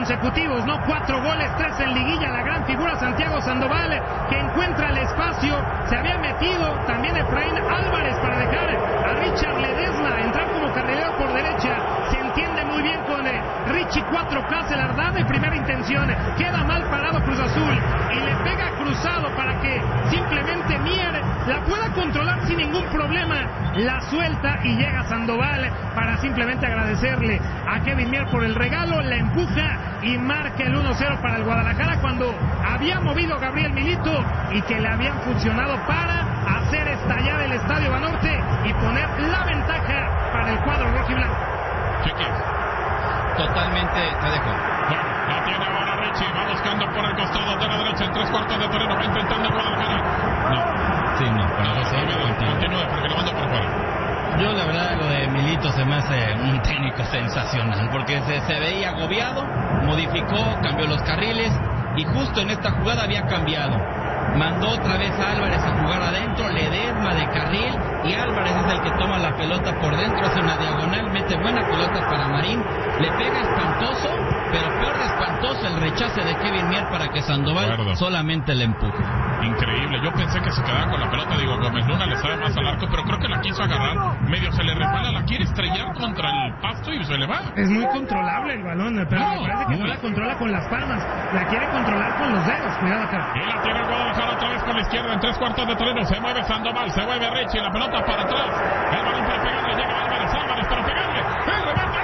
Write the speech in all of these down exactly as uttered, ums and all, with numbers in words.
consecutivos, ¿no? Cuatro goles, tres en liguilla, la gran figura Santiago Sandoval, que encuentra el espacio, se había metido también Efraín Álvarez para dejar a Richard Ledesma entrar como carrilero por derecha, se entiende muy bien con eh, Richie cuatro K, se la da de primera intención, queda mal parado Cruz Azul, y le pega cruzado para que simplemente Mier la pueda controlar sin ningún problema, la suelta y llega Sandoval para simplemente agradecerle a Kevin Mier por el regalo, la empuja y marca el uno cero para el Guadalajara cuando había movido Gabriel Milito y que le habían funcionado para hacer estallar el Estadio Banorte y poner la ventaja para el cuadro rojiblanco. Chiquis. Totalmente, te dejo. Bueno, la tiene ahora Richie, va buscando por el costado de la derecha en tres cuartos de terreno, va intentando el Guadalajara. No. Sí, no, no, no, no continúe porque lo mando por fuera. Yo la verdad lo de Milito se me hace un técnico sensacional, porque se, se veía agobiado, modificó, cambió los carriles y justo en esta jugada había cambiado. Mandó otra vez a Álvarez a jugar adentro, Ledesma de carril y Álvarez es el que toma la pelota por dentro, hace una diagonal, mete buena pelota para Marín, le pega espantoso, pero peor de espantoso el rechace de Kevin Mier para que Sandoval Guarda. solamente le empuje. Increíble, yo pensé que se quedaba con la pelota, digo, Gómez Luna le sabe más al arco, pero creo que la quiso agarrar, medio se le resbala, la quiere estrellar contra el pasto y se le va. Es muy controlable el balón, pero no, me parece que no la controla con las palmas, la quiere controlar con los dedos, cuidado acá. Y la tiene el Guadalajara otra vez con la izquierda en tres cuartos de terreno, se mueve Sandoval, se mueve Richie, la pelota para atrás, el balón para pegarle, llega Álvarez, Álvarez para pegarle, el remate,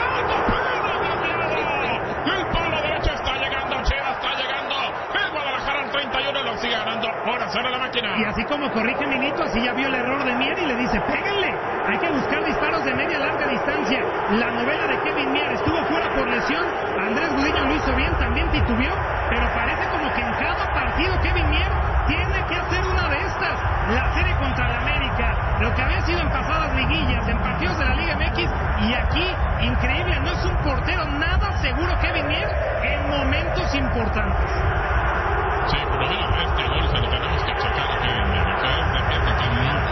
el palo derecho está llegando, Chivas está llegando, el Guadalajara al treinta y uno lo sigue ganando, ahora se ve la máquina. Y así como corrige Milito, así ya vio el error de Mier y le dice, péguenle, hay que buscar disparos de media larga distancia. La novela de Kevin Mier estuvo fuera por lesión, Andrés Gudiño lo hizo bien, también titubeó, pero parece como que en cada partido Kevin Mier tiene que hacer una de estas, la serie contra la América, lo que había sido en pasadas liguillas, en partidos de la Liga M X, y aquí, increíble, no es un portero nada seguro Kevin Mier en momentos importantes. Sí, por lo menos este gol se lo tenemos que checar a Kevin Mier, que es definitivamente.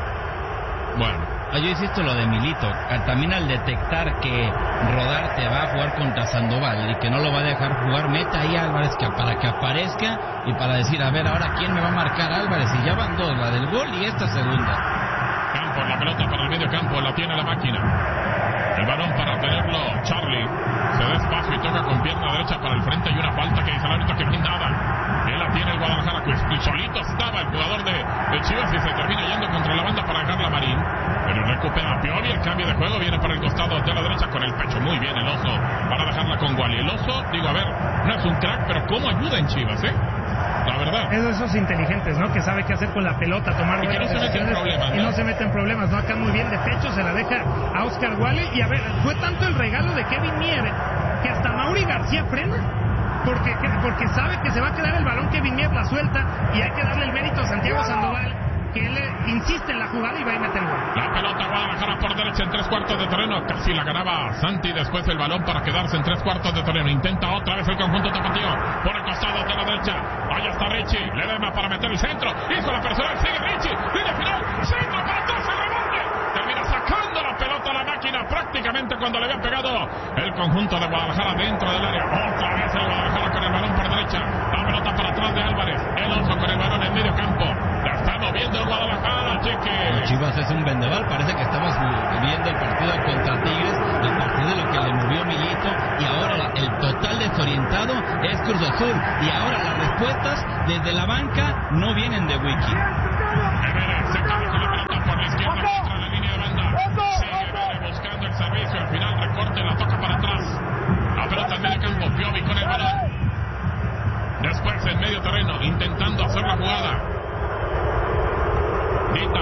Bueno. Yo insisto lo de Milito, también al detectar que Rodarte va a jugar contra Sandoval y que no lo va a dejar jugar, mete ahí a Álvarez que, para que aparezca y para decir, a ver, ahora quién me va a marcar Álvarez, y ya van dos, la del gol y esta segunda. Campo, la pelota para el medio campo, la tiene la máquina. El balón para tenerlo Charlie, se da espacio y toca con pierna derecha para el frente y una falta que dice el árbitro que no hay nada. Él la tiene el Guadalajara, y solito estaba el jugador de, de Chivas y se termina yendo contra la banda para dejarla Marín. Pero recupera Piovi, el cambio de juego viene para el costado de la derecha con el pecho. Muy bien el Oso para dejarla con Wally. El Oso, digo, a ver, no es un crack, pero cómo ayuda en Chivas, ¿eh? La verdad. Es de esos inteligentes, ¿no? Que sabe qué hacer con la pelota, tomar y que no se mete en problemas, y ¿no? no se mete en problemas, ¿no? Acá muy bien de pecho se la deja a Oscar Wally. Y a ver, fue tanto el regalo de Kevin Mier que hasta Mauri García frena. Porque, porque sabe que se va a quedar el balón, Kevin Mier la suelta y hay que darle el mérito a Santiago Sandoval, que él insiste en la jugada y va a meter el gol. La pelota Guadalajara por derecha en tres cuartos de terreno, casi la ganaba Santi, después el balón para quedarse en tres cuartos de terreno, intenta otra vez el conjunto tapatío, por el costado de la derecha, allá está Richie, le dema para meter el centro, hizo la personal, sigue Richie, línea final, centro para atrás, el rebote, termina sacando la pelota a la máquina, prácticamente cuando le había pegado el conjunto de Guadalajara dentro del área, otra vez el Guadalajara con el balón por derecha, la pelota para atrás de Álvarez, el Oso con el balón en medio campo, la está moviendo el Guadalajara, Chique. Chivas es un vendaval, parece que estamos viendo el partido contra Tigres, el partido de lo que le movió Milito, y ahora el total desorientado es Cruz Azul, y ahora las respuestas desde la banca no vienen de Wiki. Evere se cae con la pelota por la izquierda contra la línea de banda, sigue Evere buscando el servicio, al final recorte, la toca para atrás, la pelota en medio campo, Piovi con el balón, después en medio terreno, intentando hacer la jugada, Dita,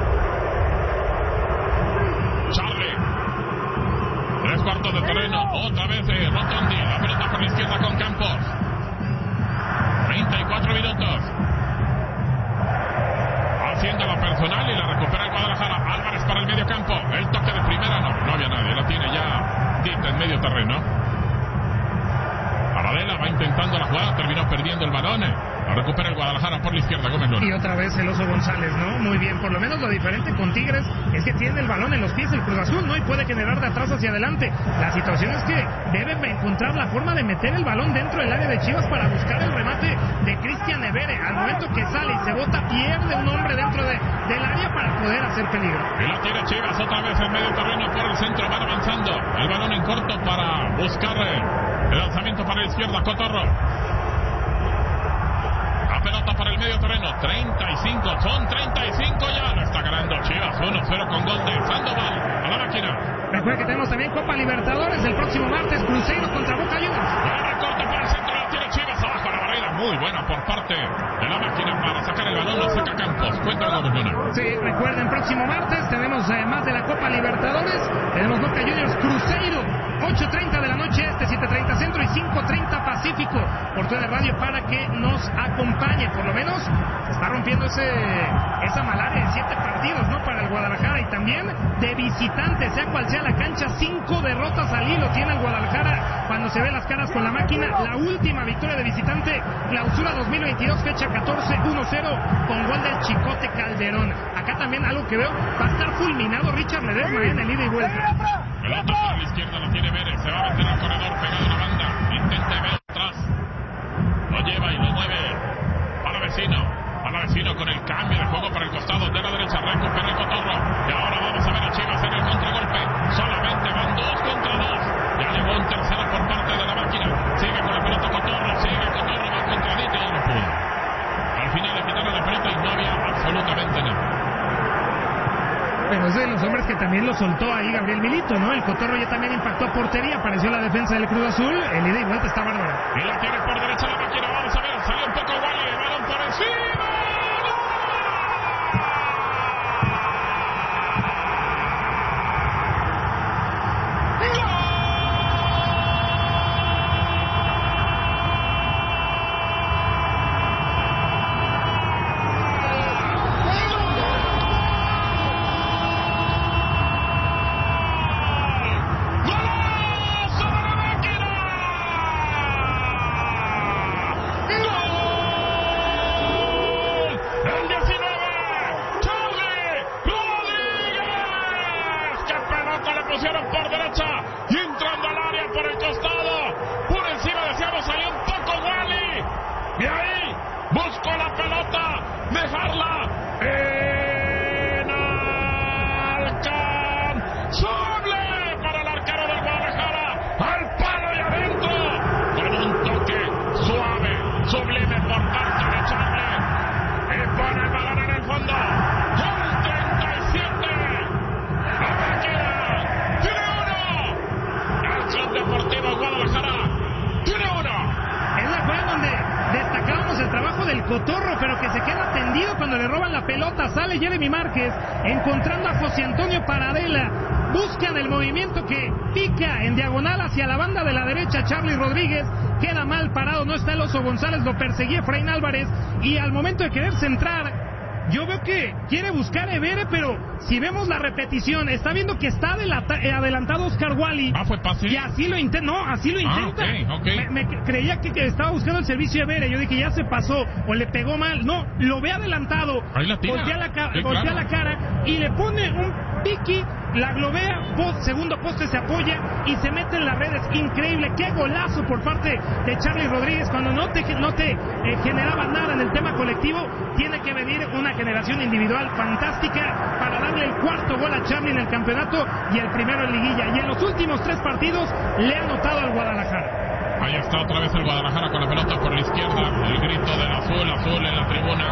Charlie, tres cuartos de terreno, otra vez de Rotondi, la pelota por la izquierda con Campos, treinta y cuatro minutos, haciendo la personal y la recupera el Guadalajara, Álvarez para el medio campo, el toque de primera, no, no había nadie, la tiene ya Dita en medio terreno, Paradela va intentando la jugada, terminó perdiendo el balón, La recupera el Guadalajara por la izquierda, Gómez Luna. Y otra vez el Oso González, ¿no? Muy bien, por lo menos lo diferente con Tigres es que tiene el balón en los pies el Cruz Azul, ¿no? Y puede generar de atrás hacia adelante. La situación es que deben encontrar la forma de meter el balón dentro del área de Chivas para buscar el remate de Cristian Evere. Al momento que sale y se bota, pierde un hombre dentro de, del área para poder hacer peligro. Y la tiene Chivas otra vez en medio terreno por el centro, van avanzando. El balón en corto para buscar el lanzamiento para la izquierda, Cotorro. La pelota para el medio terreno, treinta y cinco, son treinta y cinco ya, lo está ganando Chivas, uno cero con gol de Sandoval a la máquina. Recuerda que tenemos también Copa Libertadores el próximo martes, Cruzeiro contra Boca Juniors. El recorte por el centro, la tiene Chivas, abajo la barrera, muy buena por parte de la máquina para sacar el balón, lo saca Campos, cuenta Gómez Luna. Sí, recuerden, próximo martes tenemos eh, más de la Copa Libertadores, tenemos Boca Juniors Cruzeiro, ocho treinta de la noche este, siete treinta centro y cinco treinta pacífico, por toda la radio para que nos acompañe, por lo menos está rompiendo ese esa malaria de siete partidos, ¿no? Para el Guadalajara y también de visitante, sea cual sea la cancha, cinco derrotas al hilo tiene el Guadalajara cuando se ve las caras con la máquina. La última victoria de visitante, clausura dos mil veintidós, fecha catorce, uno cero con gol del Chicote Calderón. Acá también algo que veo, va a estar fulminado Richard Ledesma en el ida y vuelta. Pelota para la izquierda, la tiene Vélez, se va a meter al corredor, pegado a la banda, intenta ver atrás, lo lleva y lo mueve para vecino, para vecino con el cambio de juego para el costado de la derecha, recupera el Cotorro, y ahora vamos a ver a Chivas en el contragolpe, solamente van dos contra dos, ya llegó un tercero por parte de la máquina, sigue con la pelota Cotorro, sigue Cotorro, va contra Dita y ya no pudo. Al final le quitaron la pelota y no había absolutamente nada. Pero es de los hombres que también lo soltó ahí Gabriel Milito, ¿no? El Cotorro ya también impactó a portería, apareció la defensa del Cruz Azul, el ida y vuelta está bárbaro. Y la tiene por derecha la máquina, vamos a ver, salió un poco Wally, el balón por encima. Cotorro, pero que se queda tendido cuando le roban la pelota, sale Jeremy Márquez, encontrando a José Antonio Paradela, buscan el movimiento que pica en diagonal hacia la banda de la derecha, Charly Rodríguez, queda mal parado, no está el Oso González, lo perseguía Efraín Álvarez, y al momento de querer centrar, yo veo que quiere buscar a Evere, pero si vemos la repetición, está viendo que está adelantado Oscar Wally. Ah, fue pase. Y así lo intenta, no, así lo intenta. Ah, okay, okay. Me, me creía que, que estaba buscando el servicio de Evere. Yo dije, ya se pasó, o le pegó mal. No, lo ve adelantado. Ahí la tira. Voltea la, sí, voltea claro. la cara y le pone un piqui, la globea, post, segundo poste se apoya y se mete en las redes. Increíble, qué golazo por parte de Charly Rodríguez. Cuando no te, no te eh, generaba nada en el tema colectivo, tiene que venir una generación individual fantástica para darle el cuarto gol a Charly en el campeonato y el primero en liguilla. Y en los últimos tres partidos le ha anotado al Guadalajara. Ahí está otra vez el Guadalajara con la pelota por la izquierda. El grito del azul, azul en la tribuna.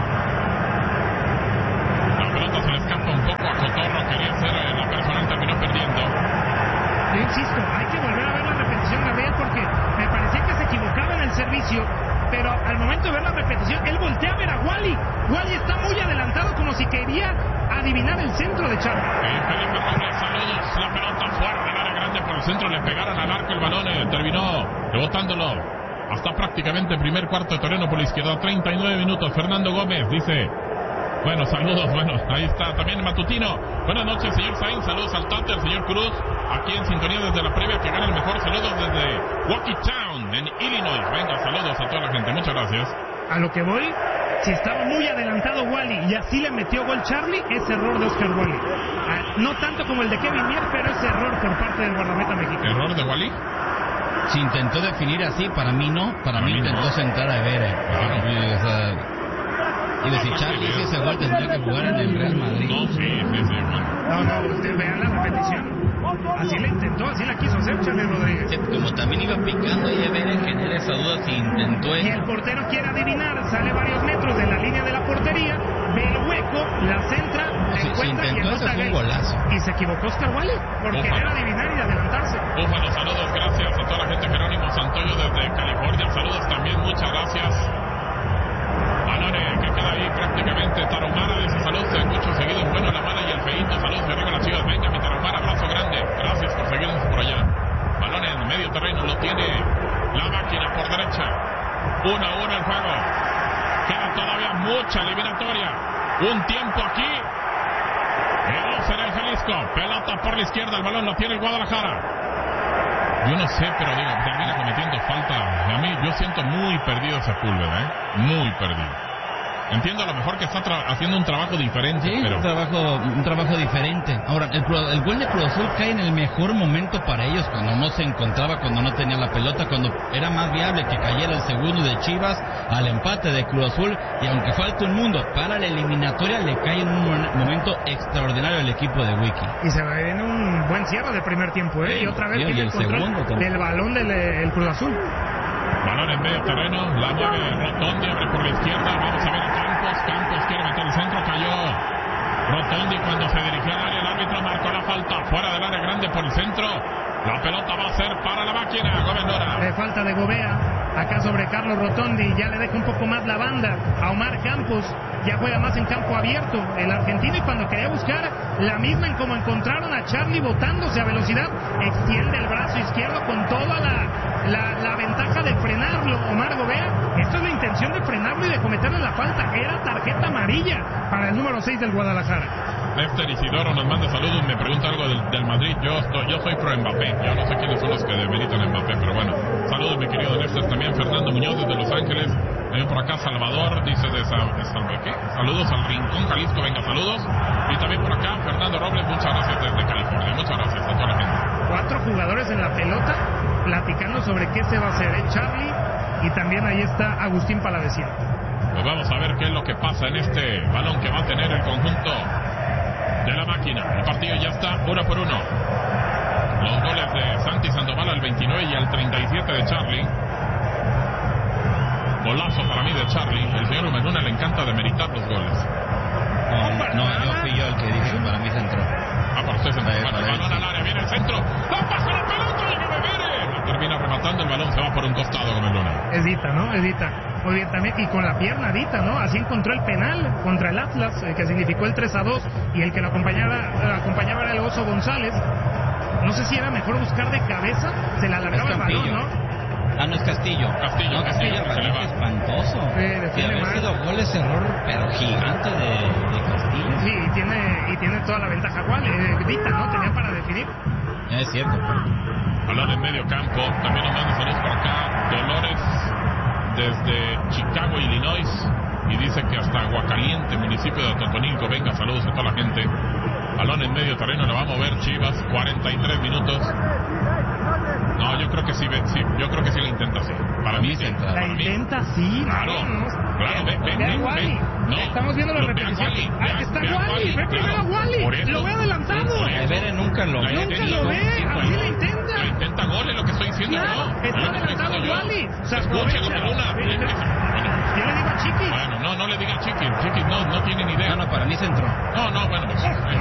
La pelota se le escapa un poco a Cotorro. Quería hacer eh, la persona, terminó perdiendo. Yo insisto, hay que volver a ver la repetición, Gabriel, porque me parecía que se equivocaba en el servicio, pero al momento de ver la repetición, él voltea a ver a Wally. Wally está muy adelantado, como si quería adivinar el centro de Charly. Eh, Felipe Robles, saludos. La pelota fuera del área grande por el centro, le pegaron al arco el balón, eh, terminó rebotándolo hasta prácticamente primer cuarto de terreno por la izquierda, treinta y nueve minutos. Fernando Gómez dice, bueno, saludos, bueno, ahí está también Matutino. Buenas noches, señor Sainz, saludos al Tante, al señor Cruz, aquí en sintonía desde la previa, que gana el mejor, saludos desde Waukee Town, en Illinois. Venga, saludos a toda la gente, muchas gracias. A lo que voy, si estaba muy adelantado Wally y así le metió gol Charlie, es error de Oscar Wally. Ah, no tanto como el de Kevin Mier, pero es error por parte del guardameta mexicano. ¿Error de Wally? Si intentó definir así, para mí no. Para, para mí, mí intentó no. centrar a Evere. Claro. Y, o sea, y decir, Charlie, si ese gol tendría que jugar en el Real Madrid. No, sí, sí, sí, bueno. No, no, usted vea la repetición. Así la intentó, así la quiso hacer Charlie Rodríguez. Sí, como también iba picando y Evere genera esa duda si intentó eso. Y el portero quiere adivinar, sale varios metros de la línea de la portería, ve el hueco, la centra, la si, encuentra si y anota un golazo. Y se equivocó Oscar Wally por Ufano. Querer adivinar y adelantarse. Búfalo, saludos, gracias a toda la gente. Jerónimo Santoyo desde California, saludos también, muchas gracias. Alone, que queda ahí prácticamente. Tarahumara dice saludos, se escucha seguido. Bueno, la mala y el feíto, saludos de arriba las chivas. Venga, mi Tarahumara, abrazo grande. Gracias por seguirnos por allá. Balón en medio terreno, lo tiene la máquina por derecha. Uno a uno el juego. Queda todavía mucha eliminatoria. Un tiempo aquí. El once del Jalisco. Pelota por la izquierda, el balón lo tiene el Guadalajara. Yo no sé, pero digo, termina cometiendo falta. A mí, yo siento muy perdido Sepúlveda, ¿eh? Muy perdido. Entiendo a lo mejor que está tra- haciendo un trabajo diferente, sí, pero... un trabajo, un trabajo diferente. Ahora, el, el gol de Cruz Azul cae en el mejor momento para ellos, cuando no se encontraba, cuando no tenía la pelota, cuando era más viable que cayera el segundo de Chivas al empate de Cruz Azul, y aunque falte un mundo para la eliminatoria, le cae en un momento extraordinario al equipo de Wiki. Y se va en un buen cierre del primer tiempo, ¿eh? Sí, y otra vez tiene el, el control del balón del el Cruz Azul. Balón en medio terreno, la mueve Rotondi, abre por la izquierda, vamos a ver a Campos, Campos quiere meter el centro, cayó Rotondi cuando se dirigió al área, el árbitro marcó la falta, fuera del área grande por el centro, la pelota va a ser para la máquina, Gómez Lora. De falta de Gobea, acá sobre Carlos Rotondi, ya le deja un poco más la banda a Omar Campos, ya juega más en campo abierto el argentino, y cuando quería buscar la misma en como encontraron a Charlie botándose a velocidad, extiende el brazo izquierdo con toda la, la, la ventaja de frenarlo Omar Gobea. Esto es la intención de frenarlo y de cometerle la falta, era tarjeta amarilla para el número seis del Guadalajara. Néstor Isidoro nos manda saludos, me pregunta algo del, del Madrid. Yo estoy, yo soy pro Mbappé, yo no sé quiénes son los que demeritan a Mbappé, pero bueno, saludos mi querido Néstor. También Fernando Muñoz desde Los Ángeles, también por acá Salvador, dice de Salve, ¿qué? Saludos al Rincón Jalisco, venga, saludos. Y también por acá Fernando Robles, muchas gracias desde California, muchas gracias a toda la gente. Cuatro jugadores en la pelota platicando sobre qué se va a hacer, ¿eh? Charlie, y también ahí está Agustín Palavecino. Pues vamos a ver qué es lo que pasa en este balón que va a tener el conjunto de la máquina. El partido ya está uno por uno. Los goles de Santi Sandoval al veintinueve y al treinta y siete de Charlie. Golazo para mí de Charlie. El señor Humenuna le encanta demeritar los goles. No, no, yo fui yo el que dije que para mí se entró. Ah, por usted se entró. Bueno, el balón al área, viene el centro. ¡La pasa la pelota! ¡Y no me viene! La termina rematando, el balón se va por un costado con el Luna. Edita, ¿no? Edita. Muy bien también, y con la pierna Dita, ¿no? Así encontró el penal contra el Atlas, eh, que significó el tres a dos, y el que lo acompañaba, eh, acompañaba era el Oso González. No sé si era mejor buscar de cabeza, se le alargaba el balón, ¿no? Ah, no es Castillo. Castillo, no, Castillo, Castillo se le va. Espantoso. Sí, y haber sido gol ese error, pero gigante de, de Castillo. Sí, y tiene, y tiene toda la ventaja. ¿Cuál? Eh, Dita, ¿no? Tenía para definir. Es cierto. Balón en medio campo, también nos manda saludos por acá. Dolores desde Chicago, Illinois, y dice que hasta Aguacaliente, municipio de Totonilco. Venga, saludos a toda la gente. Balón en medio terreno, lo va a mover Chivas, cuarenta y tres minutos. No, yo creo que sí, sí, yo creo que sí la intenta, sí. Para mí sí. La para intenta, mí. sí. Claro, no, claro, ve, ve, ve, ve, no, estamos viendo la repetición. Ah, está Wally, ve primero a Wally, lo ve adelantado. Evere nunca lo ve. Nunca lo ve, así la intenta. La intenta gol, es lo que estoy diciendo yo. Está adelantado Wally. Se escucha lo que Luna. Yo le digo a Chiquis. Bueno, no, no le diga a Chiquis. Chiquis no, no tiene ni idea. No, no, para mí se entró. No, no, bueno, pues